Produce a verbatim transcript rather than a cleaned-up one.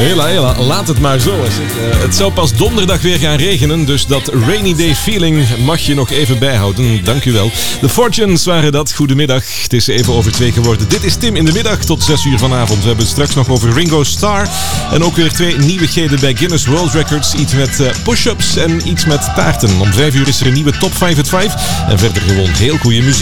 Hela, hela, laat het maar zo. Uh, het zou pas donderdag weer gaan regenen, dus dat rainy day feeling mag je nog even bijhouden. Dank u wel. De Fortunes waren dat. Goedemiddag. Het is even over twee geworden. Dit is Tim in de middag tot zes uur vanavond. We hebben het straks nog over Ringo Starr. En ook weer twee nieuwigheden bij Guinness World Records. Iets met uh, push-ups en iets met taarten. Om vijf uur is er een nieuwe Top vijf at vijf. En verder gewoon heel goede muziek.